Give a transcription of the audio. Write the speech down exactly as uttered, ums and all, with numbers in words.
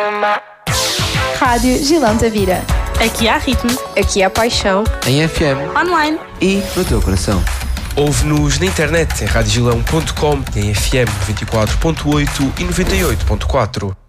Rádio Gilão Tavira. Aqui há ritmo. Aqui há paixão. Em F M. Online. E no teu coração. Ouve-nos na internet em radiogilão ponto com, em F M noventa e quatro ponto oito e noventa e oito ponto quatro.